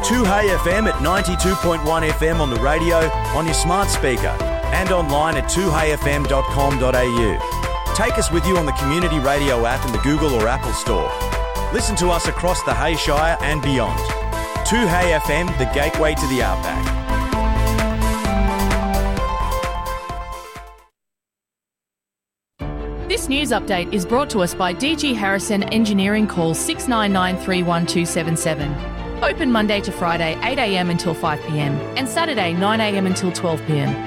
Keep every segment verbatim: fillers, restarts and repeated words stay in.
two Hey F M at ninety-two point one F M on the radio, on your smart speaker, and online at two hey f m dot com dot a u. Take us with you on the Community Radio app in the Google or Apple Store. Listen to us across the Hay Shire and beyond. two Hey F M, the gateway to the outback. This news update is brought to us by D G Harrison Engineering. Call six nine nine three one two seven seven. Open Monday to Friday eight a m until five p m and Saturday nine a m until twelve p m.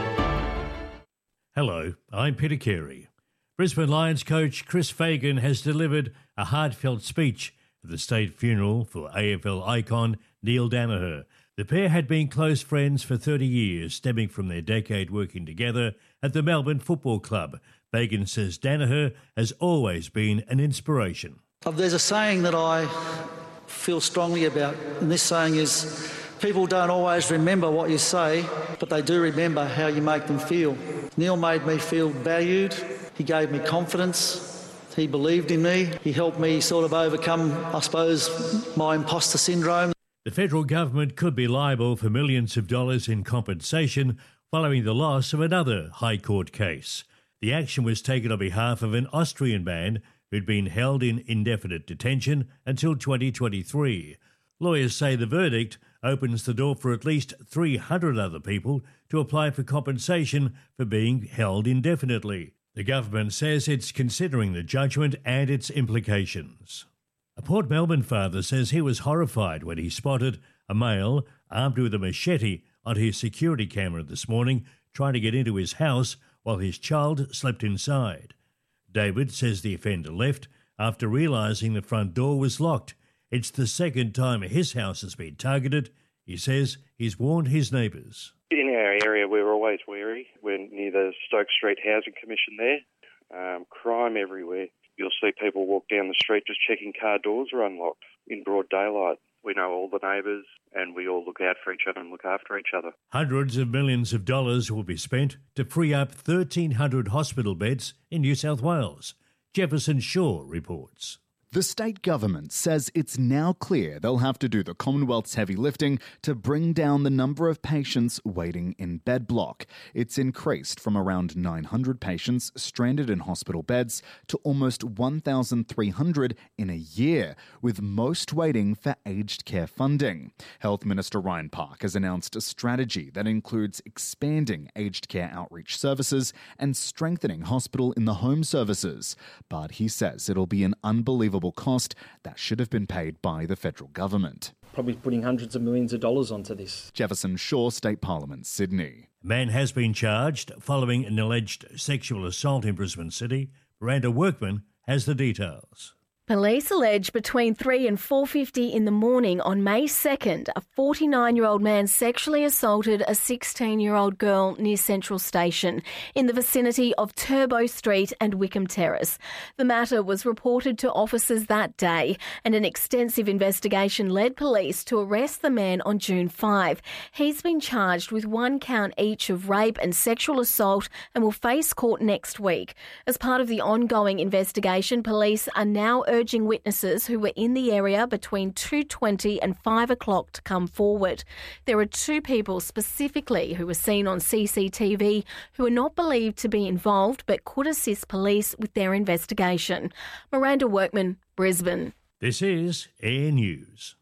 Hello, I'm Peter Carey. Brisbane Lions coach Chris Fagan has delivered a heartfelt speech at the state funeral for A F L icon Neil Daniher. The pair had been close friends for thirty years, stemming from their decade working together at the Melbourne Football Club. Fagan says Daniher has always been an inspiration. There's a saying that I feel strongly about, and this saying is, people don't always remember what you say, but they do remember how you make them feel. Neil made me feel valued. He gave me confidence. He believed in me. He helped me sort of overcome, I suppose, my imposter syndrome. The federal government could be liable for millions of dollars in compensation following the loss of another High Court case. The action was taken on behalf of an Austrian man who'd been held in indefinite detention until twenty twenty-three. Lawyers say the verdict opens the door for at least three hundred other people to apply for compensation for being held indefinitely. The government says it's considering the judgment and its implications. A Port Melbourne father says he was horrified when he spotted a male armed with a machete on his security camera this morning trying to get into his house while his child slept inside. David says the offender left after realising the front door was locked. It's the second time his house has been targeted. He says he's warned his neighbours. In our area, we're always wary. We're near the Stoke Street Housing Commission there. Um, crime everywhere. You'll see people walk down the street just checking car doors are unlocked in broad daylight. We know all the neighbours and we all look out for each other and look after each other. Hundreds of millions of dollars will be spent to free up thirteen hundred hospital beds in New South Wales. Jefferson Shaw reports. The state government says it's now clear they'll have to do the Commonwealth's heavy lifting to bring down the number of patients waiting in bed block. It's increased from around nine hundred patients stranded in hospital beds to almost one thousand three hundred in a year, with most waiting for aged care funding. Health Minister Ryan Park has announced a strategy that includes expanding aged care outreach services and strengthening hospital in the home services. But he says it'll be an unbelievable cost that should have been paid by the federal government. Probably putting hundreds of millions of dollars onto this. Jefferson Shaw, State Parliament, Sydney. A man has been charged following an alleged sexual assault in Brisbane City. Miranda Workman has the details. Police allege between three and four fifty in the morning on May second, a forty-nine-year-old man sexually assaulted a sixteen-year-old girl near Central Station in the vicinity of Turbo Street and Wickham Terrace. The matter was reported to officers that day, and an extensive investigation led police to arrest the man on June fifth. He's been charged with one count each of rape and sexual assault and will face court next week. As part of the ongoing investigation, police are now urging witnesses who were in the area between two twenty and five o'clock to come forward. There are two people specifically who were seen on C C T V who are not believed to be involved but could assist police with their investigation. Miranda Workman, Brisbane. This is Air News.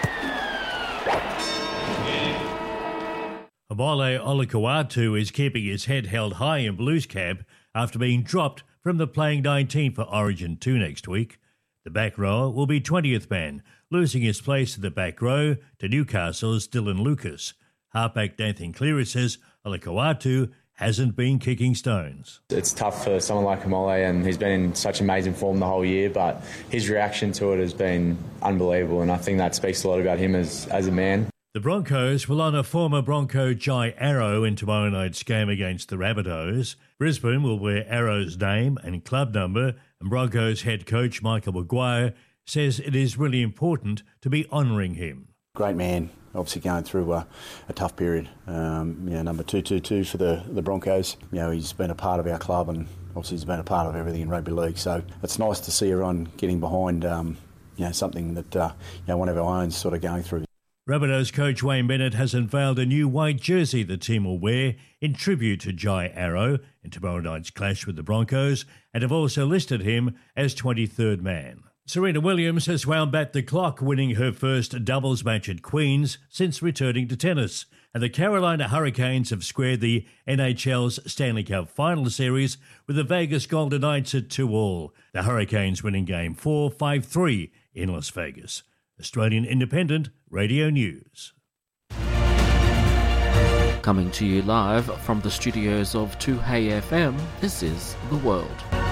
Omole Olukwatu is keeping his head held high in Blues camp after being dropped from the playing nineteen for Origin two next week. The back rower will be twentieth man, losing his place in the back row to Newcastle's Dylan Lucas. Halfback Nathan Cleary says Olukwatu hasn't been kicking stones. It's tough for someone like Omole, and he's been in such amazing form the whole year, but his reaction to it has been unbelievable, and I think that speaks a lot about him as, as a man. The Broncos will honour former Bronco Jai Arrow in tomorrow night's game against the Rabbitohs. Brisbane will wear Arrow's name and club number, and Broncos head coach Michael Maguire says it is really important to be honouring him. Great man, obviously going through a, a tough period. Um, you know, number two two two for the, the Broncos. You know, he's been a part of our club, and obviously he's been a part of everything in rugby league. So it's nice to see everyone getting behind, um, you know, something that uh, you know one of our own sort of going through. Rabbitohs coach Wayne Bennett has unveiled a new white jersey the team will wear in tribute to Jai Arrow in tomorrow night's clash with the Broncos, and have also listed him as twenty-third man. Serena Williams has wound back the clock, winning her first doubles match at Queen's since returning to tennis, and the Carolina Hurricanes have squared the N H L's Stanley Cup Final Series with the Vegas Golden Knights at two all, the Hurricanes winning Game four five three in Las Vegas. Australian Independent Radio News. Coming to you live from the studios of two Hey F M, this is The World.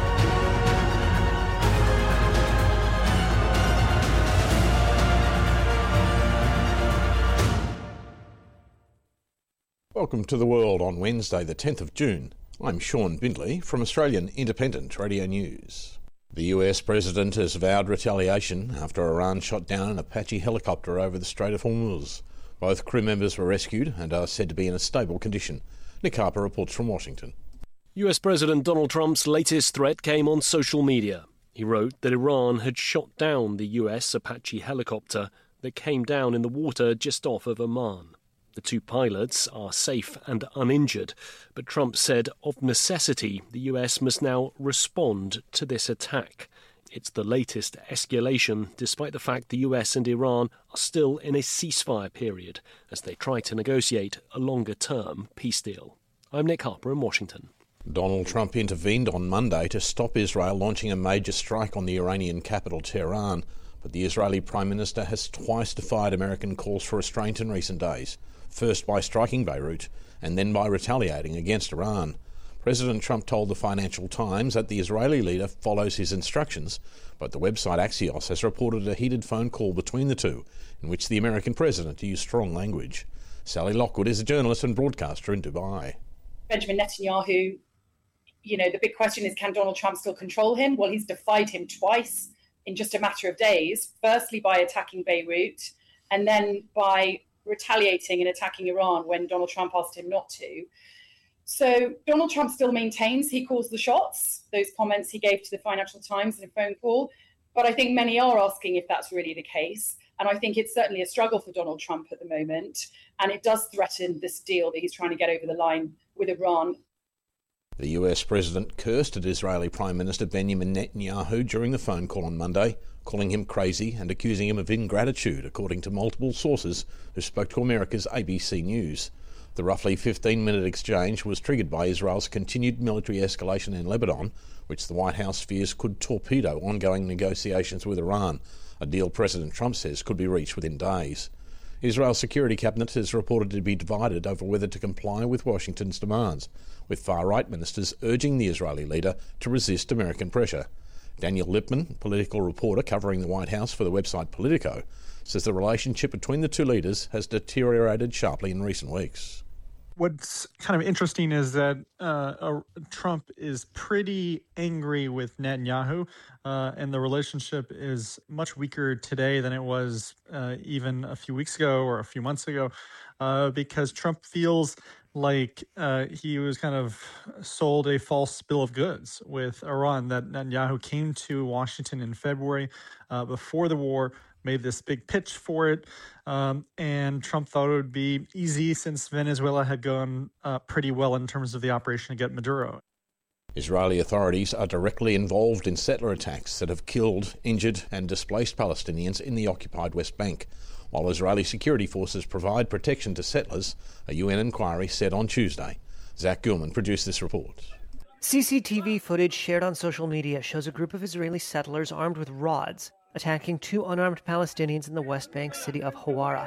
Welcome to The World on Wednesday the tenth of June. I'm Sean Bindley from Australian Independent Radio News. The U S President has vowed retaliation after Iran shot down an Apache helicopter over the Strait of Hormuz. Both crew members were rescued and are said to be in a stable condition. Nick Harper reports from Washington. U S President Donald Trump's latest threat came on social media. He wrote that Iran had shot down the U S Apache helicopter that came down in the water just off of Oman. The two pilots are safe and uninjured, but Trump said of necessity the U S must now respond to this attack. It's the latest escalation, despite the fact the U S and Iran are still in a ceasefire period as they try to negotiate a longer-term peace deal. I'm Nick Harper in Washington. Donald Trump intervened on Monday to stop Israel launching a major strike on the Iranian capital, Tehran, but the Israeli Prime Minister has twice defied American calls for restraint in recent days. First by striking Beirut, and then by retaliating against Iran. President Trump told the Financial Times that the Israeli leader follows his instructions, but the website Axios has reported a heated phone call between the two, in which the American president used strong language. Sally Lockwood is a journalist and broadcaster in Dubai. Benjamin Netanyahu, you know, the big question is, can Donald Trump still control him? Well, he's defied him twice in just a matter of days, firstly by attacking Beirut, and then by retaliating and attacking Iran when Donald Trump asked him not to. So Donald Trump still maintains he calls the shots, those comments he gave to the Financial Times in a phone call. But I think many are asking if that's really the case. And I think it's certainly a struggle for Donald Trump at the moment. And it does threaten this deal that he's trying to get over the line with Iran. The U S president cursed at Israeli Prime Minister Benjamin Netanyahu during the phone call on Monday, calling him crazy and accusing him of ingratitude, according to multiple sources who spoke to America's A B C News. The roughly fifteen-minute exchange was triggered by Israel's continued military escalation in Lebanon, which the White House fears could torpedo ongoing negotiations with Iran, a deal President Trump says could be reached within days. Israel's Security Cabinet is reported to be divided over whether to comply with Washington's demands, with far-right ministers urging the Israeli leader to resist American pressure. Daniel Lippman, political reporter covering the White House for the website Politico, says the relationship between the two leaders has deteriorated sharply in recent weeks. What's kind of interesting is that uh, uh, Trump is pretty angry with Netanyahu, uh, and the relationship is much weaker today than it was uh, even a few weeks ago or a few months ago, uh, because Trump feels like uh, he was kind of sold a false bill of goods with Iran, that Netanyahu came to Washington in February uh, before the war, made this big pitch for it, um, and Trump thought it would be easy since Venezuela had gone uh, pretty well in terms of the operation to get Maduro. Israeli authorities are directly involved in settler attacks that have killed, injured and displaced Palestinians in the occupied West Bank, while Israeli security forces provide protection to settlers, a U N inquiry said on Tuesday. Zach Gilman produced this report. C C T V footage shared on social media shows a group of Israeli settlers armed with rods attacking two unarmed Palestinians in the West Bank city of Hawara.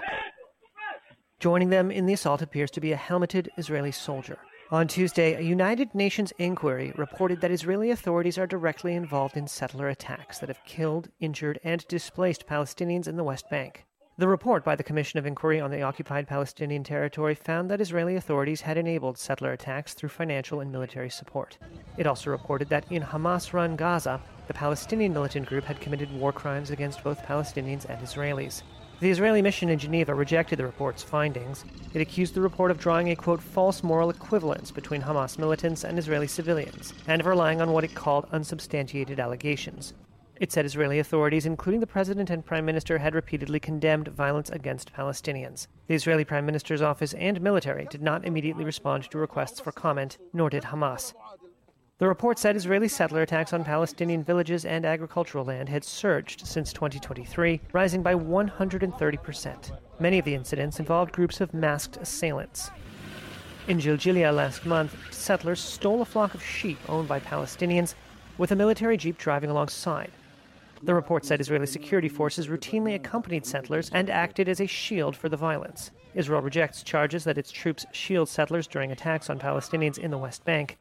Joining them in the assault appears to be a helmeted Israeli soldier. On Tuesday, a United Nations inquiry reported that Israeli authorities are directly involved in settler attacks that have killed, injured, and displaced Palestinians in the West Bank. The report by the Commission of Inquiry on the Occupied Palestinian Territory found that Israeli authorities had enabled settler attacks through financial and military support. It also reported that in Hamas-run Gaza, the Palestinian militant group had committed war crimes against both Palestinians and Israelis. The Israeli mission in Geneva rejected the report's findings. It accused the report of drawing a, quote, false moral equivalence between Hamas militants and Israeli civilians, and of relying on what it called unsubstantiated allegations. It said Israeli authorities, including the president and prime minister, had repeatedly condemned violence against Palestinians. The Israeli prime minister's office and military did not immediately respond to requests for comment, nor did Hamas. The report said Israeli settler attacks on Palestinian villages and agricultural land had surged since twenty twenty-three, rising by one hundred thirty percent. Many of the incidents involved groups of masked assailants. In Jiljilia last month, settlers stole a flock of sheep owned by Palestinians, with a military jeep driving alongside. The report said Israeli security forces routinely accompanied settlers and acted as a shield for the violence. Israel rejects charges that its troops shield settlers during attacks on Palestinians in the West Bank.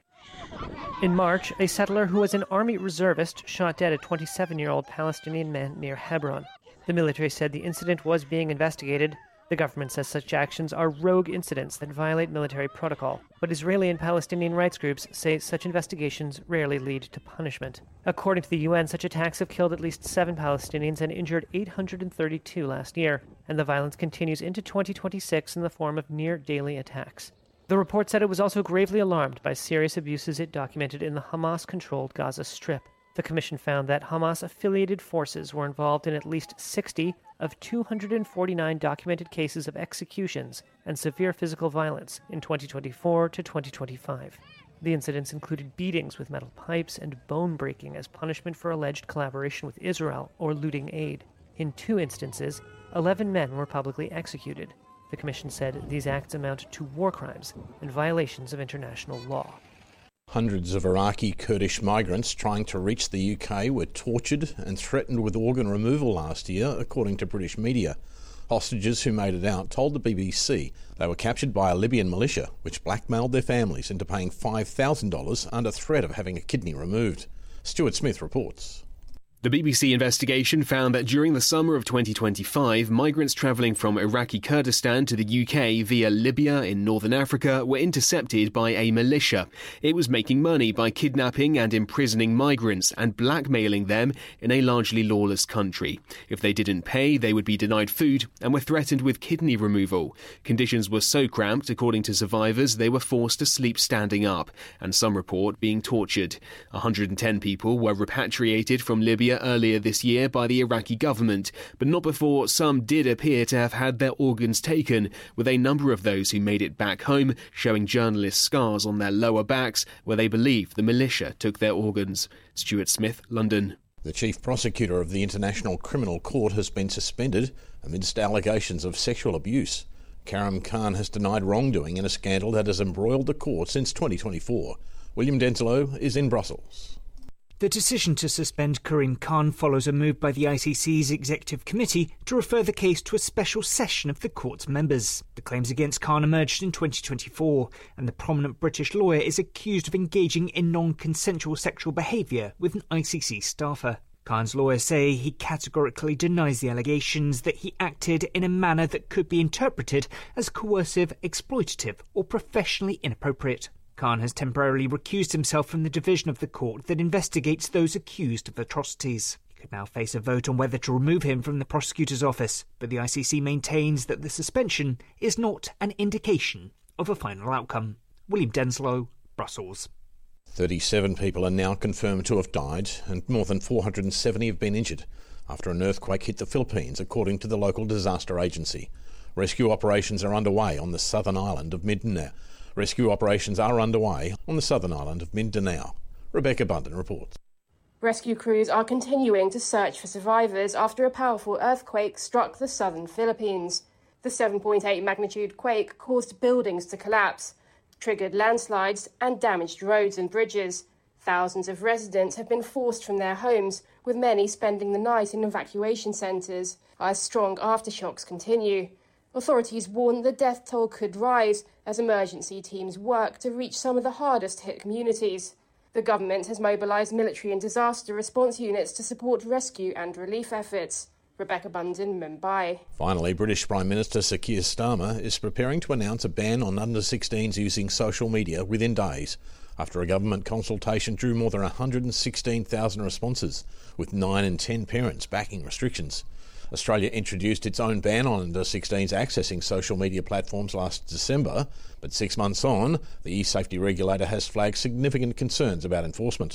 In March, a settler who was an army reservist shot dead a twenty-seven-year-old Palestinian man near Hebron. The military said the incident was being investigated. The government says such actions are rogue incidents that violate military protocol, but Israeli and Palestinian rights groups say such investigations rarely lead to punishment. According to the U N, such attacks have killed at least seven Palestinians and injured eight hundred thirty-two last year, and the violence continues into twenty twenty-six in the form of near-daily attacks. The report said it was also gravely alarmed by serious abuses it documented in the Hamas-controlled Gaza Strip. The commission found that Hamas-affiliated forces were involved in at least sixty of two hundred forty-nine documented cases of executions and severe physical violence in twenty twenty-four to twenty twenty-five. The incidents included beatings with metal pipes and bone breaking as punishment for alleged collaboration with Israel or looting aid. In two instances, eleven men were publicly executed. The commission said these acts amount to war crimes and violations of international law. Hundreds of Iraqi Kurdish migrants trying to reach the U K were tortured and threatened with organ removal last year, according to British media. Hostages who made it out told the B B C they were captured by a Libyan militia, which blackmailed their families into paying five thousand dollars under threat of having a kidney removed. Stuart Smith reports. The B B C investigation found that during the summer of twenty twenty-five, migrants travelling from Iraqi Kurdistan to the U K via Libya in northern Africa were intercepted by a militia. It was making money by kidnapping and imprisoning migrants and blackmailing them in a largely lawless country. If they didn't pay, they would be denied food and were threatened with kidney removal. Conditions were so cramped, according to survivors, they were forced to sleep standing up, and some report being tortured. one hundred ten people were repatriated from Libya earlier this year by the Iraqi government, but not before some did appear to have had their organs taken, with a number of those who made it back home showing journalists scars on their lower backs where they believe the militia took their organs. Stuart Smith, London. The chief prosecutor of the International Criminal Court has been suspended amidst allegations of sexual abuse. Karim Khan has denied wrongdoing in a scandal that has embroiled the court since twenty twenty-four. William Denslow is in Brussels. The decision to suspend Karim Khan follows a move by the I C C's Executive Committee to refer the case to a special session of the court's members. The claims against Khan emerged in twenty twenty-four, and the prominent British lawyer is accused of engaging in non-consensual sexual behaviour with an I C C staffer. Khan's lawyers say he categorically denies the allegations that he acted in a manner that could be interpreted as coercive, exploitative or professionally inappropriate. Khan has temporarily recused himself from the division of the court that investigates those accused of atrocities. He could now face a vote on whether to remove him from the prosecutor's office, but the I C C maintains that the suspension is not an indication of a final outcome. William Denslow, Brussels. thirty-seven people are now confirmed to have died and more than four hundred seventy have been injured after an earthquake hit the Philippines, according to the local disaster agency. Rescue operations are underway on the southern island of Mindanao. Rescue operations are underway on the southern island of Mindanao. Rebecca Bunton reports. Rescue crews are continuing to search for survivors after a powerful earthquake struck the southern Philippines. The seven point eight magnitude quake caused buildings to collapse, triggered landslides and damaged roads and bridges. Thousands of residents have been forced from their homes, with many spending the night in evacuation centres as strong aftershocks continue. Authorities warn the death toll could rise as emergency teams work to reach some of the hardest hit communities. The government has mobilised military and disaster response units to support rescue and relief efforts. Rebecca Bunton, Mumbai. Finally, British Prime Minister Sir Keir Starmer is preparing to announce a ban on under sixteens using social media within days, after a government consultation drew more than one hundred sixteen thousand responses, with nine in ten parents backing restrictions. Australia introduced its own ban on under sixteens accessing social media platforms last December, but six months on, the e-safety regulator has flagged significant concerns about enforcement.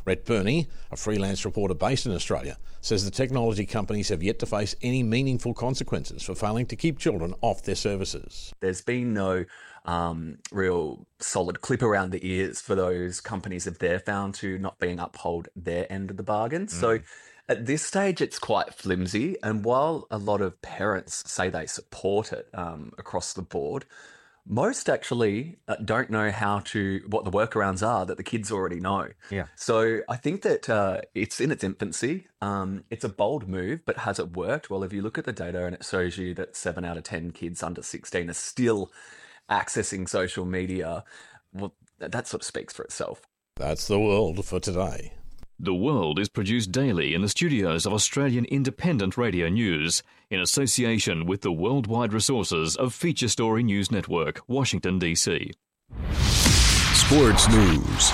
Brett Burney, a freelance reporter based in Australia, says the technology companies have yet to face any meaningful consequences for failing to keep children off their services. There's been no um, real solid clip around the ears for those companies if they're found to not being uphold their end of the bargain. Mm. So at this stage, it's quite flimsy. And while a lot of parents say they support it um, across the board, most actually uh, don't know how to, what the workarounds are that the kids already know. Yeah. So I think that uh, it's in its infancy. Um, it's a bold move, but has it worked? Well, if you look at the data and it shows you that seven out of ten kids under sixteen are still accessing social media, well, that sort of speaks for itself. That's the world for today. The World is produced daily in the studios of Australian Independent Radio News in association with the worldwide resources of Feature Story News Network, Washington, D C. Sports News.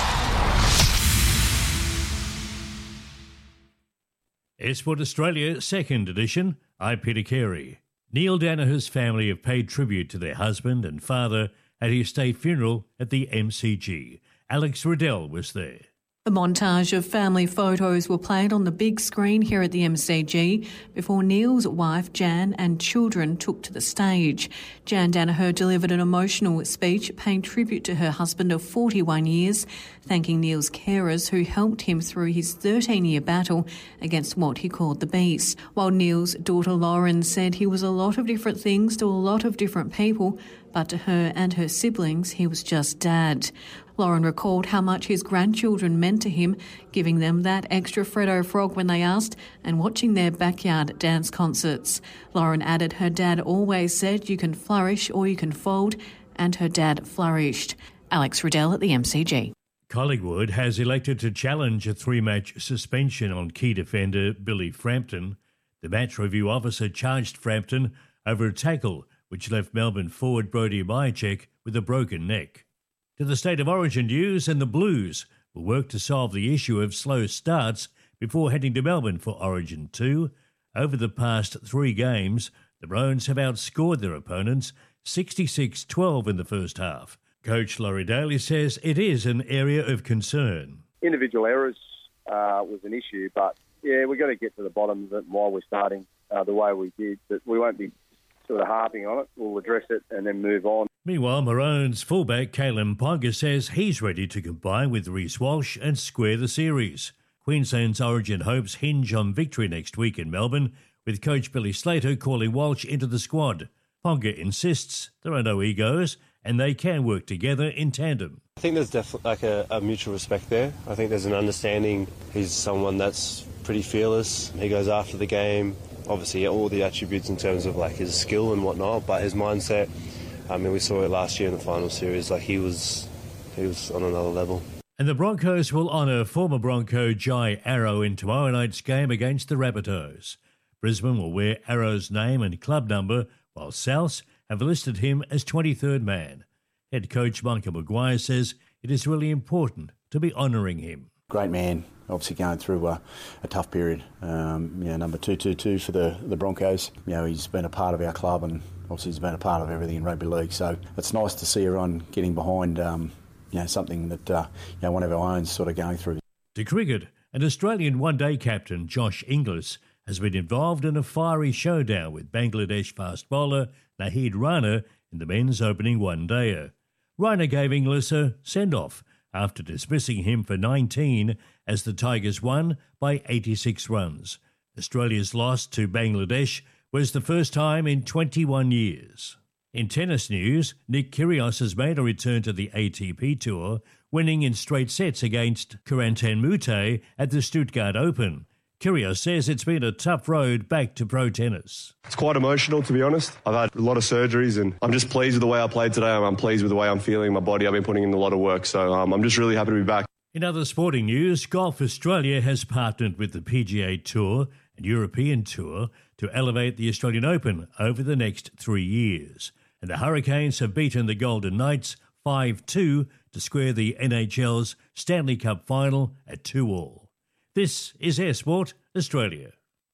Esport Australia, second edition. I'm Peter Carey. Neil Daniher's family have paid tribute to their husband and father at his state funeral at the M C G. Alex Riddell was there. A montage of family photos were played on the big screen here at the M C G before Neil's wife Jan and children took to the stage. Jan Daniher delivered an emotional speech paying tribute to her husband of forty-one years, thanking Neil's carers who helped him through his thirteen-year battle against what he called the beast. While Neil's daughter Lauren said he was a lot of different things to a lot of different people, but to her and her siblings he was just Dad. Lauren recalled how much his grandchildren meant to him, giving them that extra Freddo frog when they asked and watching their backyard dance concerts. Lauren added her dad always said you can flourish or you can fold, and her dad flourished. Alex Riddell at the M C G. Collingwood has elected to challenge a three-match suspension on key defender Billy Frampton. The match review officer charged Frampton over a tackle which left Melbourne forward Brodie Majacek with a broken neck. To the State of Origin news, and the Blues will work to solve the issue of slow starts before heading to Melbourne for Origin two. Over the past three games, the Browns have outscored their opponents sixty-six twelve in the first half. Coach Laurie Daly says it is an area of concern. Individual errors uh, was an issue, but yeah, we've got to get to the bottom of it while we're starting uh, the way we did. But we won't be sort of harping on it. We'll address it and then move on. Meanwhile, Maroons fullback Kalen Ponga says he's ready to combine with Reece Walsh and square the series. Queensland's Origin hopes hinge on victory next week in Melbourne, with coach Billy Slater calling Walsh into the squad. Ponga insists there are no egos and they can work together in tandem. I think there's definitely like a, a mutual respect there. I think there's an understanding. He's someone that's pretty fearless. He goes after the game. Obviously, all the attributes in terms of like his skill and whatnot, but his mindset. I mean, we saw it last year in the final series. Like he was, he was on another level. And the Broncos will honour former Bronco Jai Arrow in tomorrow night's game against the Rabbitohs. Brisbane will wear Arrow's name and club number, while Souths have listed him as twenty-third man. Head coach Michael Maguire says it is really important to be honouring him. Great man, obviously going through a, a tough period. Um, you know, number two two two for the, the Broncos. You know, he's been a part of our club and obviously he's been a part of everything in rugby league. So it's nice to see everyone getting behind, um, you know, something that uh, you know one of our own sort of going through. To cricket, an Australian one-day captain Josh Inglis has been involved in a fiery showdown with Bangladesh fast bowler Naheed Rana in the men's opening one-dayer. Rana gave Inglis a send-off after dismissing him for nineteen as the Tigers won by eighty-six runs. Australia's loss to Bangladesh was the first time in twenty-one years. In tennis news, Nick Kyrgios has made a return to the A T P Tour, winning in straight sets against Corentin Moutet at the Stuttgart Open. Kyrgios says it's been a tough road back to pro tennis. It's quite emotional, to be honest. I've had a lot of surgeries and I'm just pleased with the way I played today. I'm pleased with the way I'm feeling my body. I've been putting in a lot of work, so um, I'm just really happy to be back. In other sporting news, Golf Australia has partnered with the P G A Tour and European Tour to elevate the Australian Open over the next three years. And the Hurricanes have beaten the Golden Knights five two to square the N H L's Stanley Cup final at two all. This is Air Sport Australia.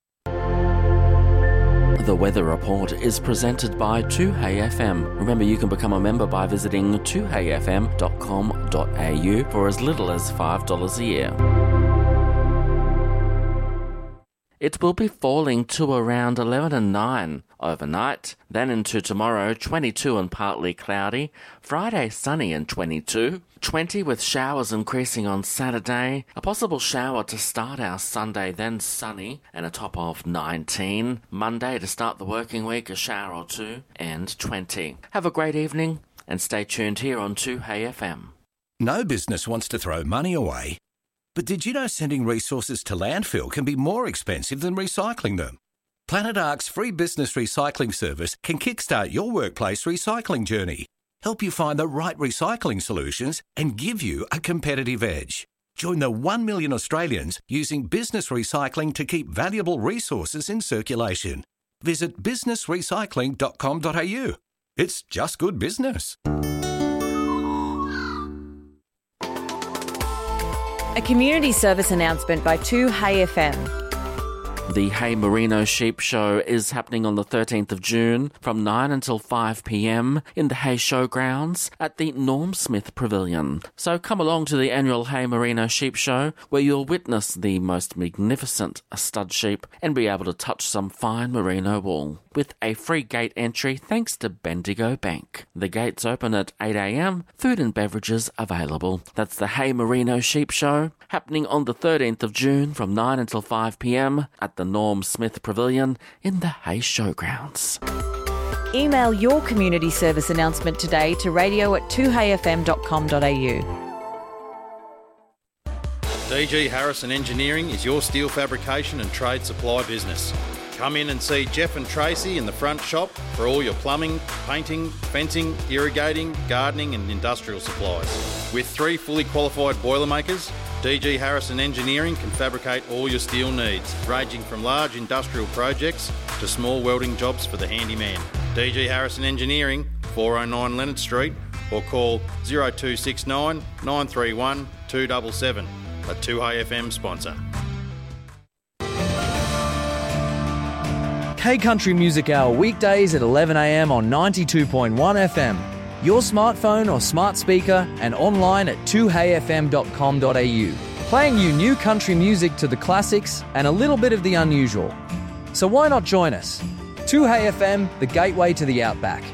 The Weather Report is presented by two Hey F M. Remember, you can become a member by visiting two hey f m dot com dot a u. dot a u for as little as five dollars a year. It will be falling to around eleven and nine overnight, then into tomorrow twenty-two and partly cloudy, Friday sunny and twenty-two, twenty with showers increasing on Saturday, a possible shower to start our Sunday, then sunny and a top of nineteen, Monday to start the working week a shower or two, and twenty. Have a great evening and stay tuned here on two Hey F M. No business wants to throw money away. But did you know sending resources to landfill can be more expensive than recycling them? Planet Ark's free business recycling service can kickstart your workplace recycling journey, help you find the right recycling solutions and give you a competitive edge. Join the one million Australians using business recycling to keep valuable resources in circulation. Visit business recycling dot com dot a u. It's just good business. A community service announcement by two Hey F M. The Hey Merino Sheep Show is happening on the thirteenth of June from nine until five p m in the Hey Showgrounds at the Norm Smith Pavilion. So come along to the annual Hey Merino Sheep Show where you'll witness the most magnificent stud sheep and be able to touch some fine merino wool with a free gate entry thanks to Bendigo Bank. The gates open at eight a m, food and beverages available. That's the Hey Merino Sheep Show happening on the thirteenth of June from nine until five p m at the Norm Smith Pavilion in the Hey Showgrounds. Email your community service announcement today to radio at two hey f m dot com dot a u. D G Harrison Engineering is your steel fabrication and trade supply business. Come in and see Jeff and Tracy in the front shop for all your plumbing, painting, fencing, irrigating, gardening and industrial supplies. With three fully qualified Boilermakers, D G Harrison Engineering can fabricate all your steel needs, ranging from large industrial projects to small welding jobs for the handyman. D G Harrison Engineering, four oh nine Leonard Street, or call oh two six nine, nine three one, two seven seven, a two Hey F M sponsor. K Country Music Hour weekdays at eleven a m on ninety-two point one F M. Your smartphone or smart speaker and online at two hey f m dot com dot a u. Playing you new country music to the classics and a little bit of the unusual. So why not join us? two Hey F M, the gateway to the outback.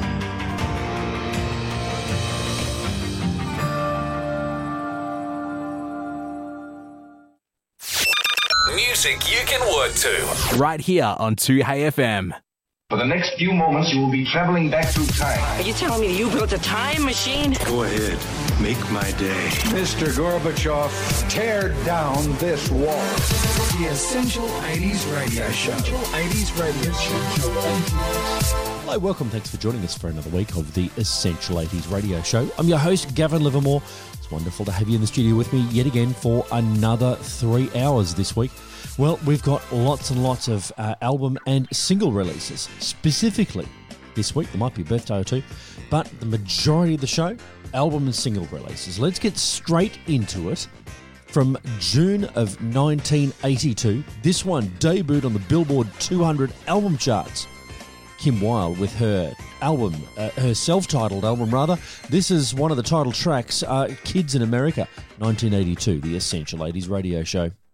Music you can work to. Right here on two Hey F M. For the next few moments, you will be traveling back through time. Are you telling me you built a time machine? Go ahead. Make my day. Mister Gorbachev, tear down this wall. The Essential eighties Radio Show. Essential eighties Radio Show. Hello, welcome. Thanks for joining us for another week of the Essential eighties Radio Show. I'm your host, Gavin Livermore. It's wonderful to have you in the studio with me yet again for another three hours this week. Well, we've got lots and lots of uh, album and single releases. Specifically, this week, there might be a birthday or two, but the majority of the show, album and single releases. Let's get straight into it. From June of nineteen eighty-two, this one debuted on the Billboard two hundred album charts. Kim Wilde with her album, uh, her self-titled album rather. This is one of the title tracks, uh, Kids in America, nineteen eighty-two, the Essential eighties Radio Show.